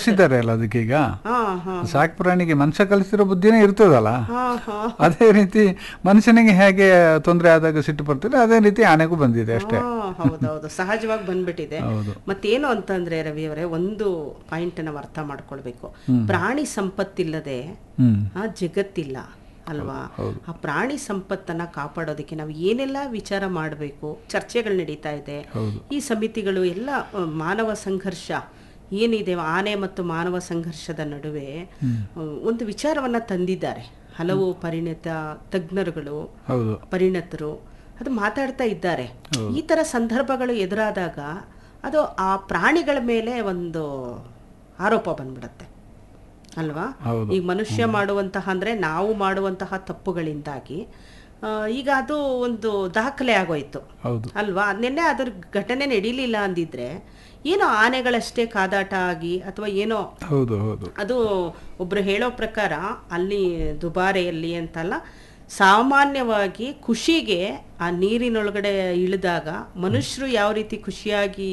ಕಲಿಸಿದ್ದಾರೆ ಅಲ್ಲ ಅದಕ್ಕೀಗ. ಸಾಕು ಪ್ರಾಣಿಗೆ ಮನುಷ್ಯ ಕಲಿಸಿರೋ ಬುದ್ಧಿನೇ ಇರ್ತದಲ್ಲ, ಅದೇ ರೀತಿ ಮನುಷ್ಯನಿಗೆ ಹೇಗೆ ತೊಂದರೆ ಆದಾಗ ಸಿಟ್ಟು ಬರ್ತದೆ ಅದೇ ರೀತಿ ಆನೆಗೂ ಬಂದಿದೆ ಅಷ್ಟೇ. ಹೌದೌದು, ಸಹಜವಾಗಿ ಬಂದ್ಬಿಟ್ಟಿದೆ. ಮತ್ತೇನು ಅಂತಂದ್ರೆ ರವಿ ಅವರೇ, ಒಂದು ಪಾಯಿಂಟ್ ನಾವು ಅರ್ಥ ಮಾಡ್ಕೊಳ್ಬೇಕು. ಪ್ರಾಣಿ ಸಂಪತ್ತಿಲ್ಲದೆ ಜಗತ್ತಿಲ್ಲ ಅಲ್ವಾ? ಆ ಪ್ರಾಣಿ ಸಂಪತ್ತನ್ನ ಕಾಪಾಡೋದಕ್ಕೆ ನಾವು ಏನೆಲ್ಲ ವಿಚಾರ ಮಾಡಬೇಕು, ಚರ್ಚೆಗಳು ನಡೀತಾ ಇದೆ. ಈ ಸಮಿತಿಗಳು ಎಲ್ಲ ಮಾನವ ಸಂಘರ್ಷ ಏನಿದೆ, ಆನೆ ಮತ್ತು ಮಾನವ ಸಂಘರ್ಷದ ನಡುವೆ ಒಂದು ವಿಚಾರವನ್ನ ತಂದಿದ್ದಾರೆ. ಹಲವು ಪರಿಣಿತ ತಜ್ಞರುಗಳು, ಪರಿಣತರು ಅದು ಮಾತಾಡ್ತಾ ಇದ್ದಾರೆ. ಈ ತರ ಸಂದರ್ಭಗಳು ಎದುರಾದಾಗ ಅದು ಆ ಪ್ರಾಣಿಗಳ ಮೇಲೆ ಒಂದು ಆರೋಪ ಬಂದ್ಬಿಡತ್ತೆ ಅಲ್ವಾ? ಈಗ ಮನುಷ್ಯ ಮಾಡುವಂತಹ ಅಂದ್ರೆ ನಾವು ಮಾಡುವಂತಹ ತಪ್ಪುಗಳಿಂದಾಗಿ ಈಗ ಅದು ಒಂದು ದಾಖಲೆ ಆಗೋಯ್ತು ಅಲ್ವಾ? ನಿನ್ನೆ ಅದ್ರ ಘಟನೆ ನಡೀಲಿಲ್ಲ ಅಂದಿದ್ರೆ ಏನೋ ಆನೆಗಳಷ್ಟೇ ಕಾದಾಟ ಆಗಿ ಅಥವಾ ಏನೋ, ಅದು ಒಬ್ರು ಹೇಳೋ ಪ್ರಕಾರ ಅಲ್ಲಿ ದುಬಾರೆಯಲ್ಲಿ ಅಂತಲ್ಲ, ಸಾಮಾನ್ಯವಾಗಿ ಖುಷಿಗೆ ಆ ನೀರಿನೊಳಗಡೆ ಇಳಿದಾಗ ಮನುಷ್ಯರು ಯಾವ ರೀತಿ ಖುಷಿಯಾಗಿ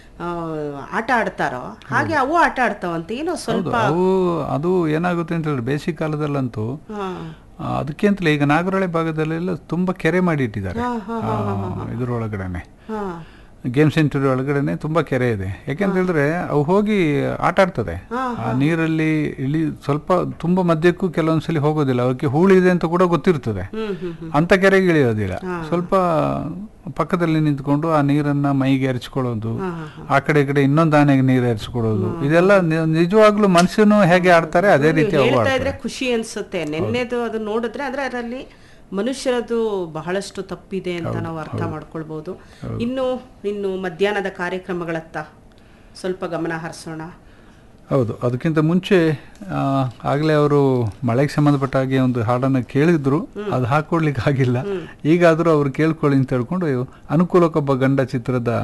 ಆಟ ಆಡ್ತಾರೋ ಹಾಗೆ ಅವು ಆಟ ಆಡ್ತಾವಂತೆ. ಏನೋ ಸ್ವಲ್ಪ ಅದು ಏನಾಗುತ್ತೆ ಅಂತ ಹೇಳಿ ಬೇಸಿಗೆ ಕಾಲದಲ್ಲಂತೂ ಅದಕ್ಕೆ ಅಂತಲೇ ಈಗ ನಾಗರಹೊಳೆ ಭಾಗದಲ್ಲೆಲ್ಲ ತುಂಬಾ ಕೆರೆ ಮಾಡಿ ಇಟ್ಟಿದ್ದಾರೆ. ಇದ್ರೊಳಗಡೆನೆ ಗೇಮ್ ಸೆಂಟರ್ ಒಳಗಡೆನೆ ತುಂಬಾ ಕೆರೆ ಇದೆ. ಯಾಕೆಂತ ಹೇಳಿದ್ರೆ ಅವು ಹೋಗಿ ಆಟ ಆಡ್ತದೆ ಆ ನೀರಲ್ಲಿ. ಸ್ವಲ್ಪ ತುಂಬಾ ಮಧ್ಯಕ್ಕೂ ಕೆಲವೊಂದ್ಸಲಿ ಹೋಗೋದಿಲ್ಲ, ಅವಕ್ಕೆ ಹೂಳಿದೆ ಅಂತ ಕೂಡ ಗೊತ್ತಿರ್ತದೆ, ಅಂತ ಕೆರೆಗೆ ಇಳಿಯೋದಿಲ್ಲ. ಸ್ವಲ್ಪ ಪಕ್ಕದಲ್ಲಿ ನಿಂತ್ಕೊಂಡು ಆ ನೀರನ್ನ ಮೈಗೆ ಎರಚ್ಕೊಳ್ಳೋದು, ಆ ಕಡೆ ಈ ಕಡೆ ಇನ್ನೊಂದು ಆನೆಗೆ ನೀರು ಎರಚ್ಕೊಳ್ಳೋದು, ಇದೆಲ್ಲ ನಿಜವಾಗ್ಲೂ ಮನುಷ್ಯನು ಹೇಗೆ ಆಡ್ತಾರೆ ಅದೇ ರೀತಿ ಖುಷಿ ಅನ್ಸುತ್ತೆ. ನೆನ್ನೆದು ಅದು ನೋಡಿದ್ರೆ ಅಂದ್ರೆ ಅದರಲ್ಲಿ ಮನುಷ್ಯರದು ಬಹಳಷ್ಟು ತಪ್ಪಿದೆ ಅಂತ ನಾವು ಅರ್ಥ ಮಾಡ್ಕೊಳ್ಬಹುದು. ಇನ್ನು ಮಧ್ಯಾಹ್ನದ ಕಾರ್ಯಕ್ರಮಗಳತ್ತ ಸ್ವಲ್ಪ ಗಮನ ಹರಿಸೋಣ. ಹೌದು, ಅದಕ್ಕಿಂತ ಮುಂಚೆ ಆಗಲೇ ಅವರು ಮಳೆಗೆ ಸಂಬಂಧಪಟ್ಟ ಹಾಗೆ ಒಂದು ಹಾಡನ್ನು ಕೇಳಿದ್ರು, ಅದು ಹಾಕೊಡ್ಲಿಕ್ಕೆ ಆಗಿಲ್ಲ. ಈಗಾದರೂ ಅವ್ರು ಕೇಳ್ಕೊಳ್ಳಿ ಅಂತ ಹೇಳ್ಕೊಂಡು ಅನುಕೂಲಕ್ಕೊಬ್ಬ ಗಂಡ ಚಿತ್ರದ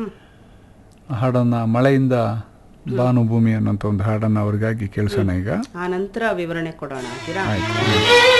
ಹಾಡನ್ನ, ಮಳೆಯಿಂದ ಭಾನುಭೂಮಿ ಅನ್ನೋಂಥ ಒಂದು ಹಾಡನ್ನು ಅವ್ರಿಗಾಗಿ ಕೇಳಿಸೋಣ. ಈಗ ಆ ನಂತರ ವಿವರಣೆ ಕೊಡೋಣ ಅಂತೀರಾ?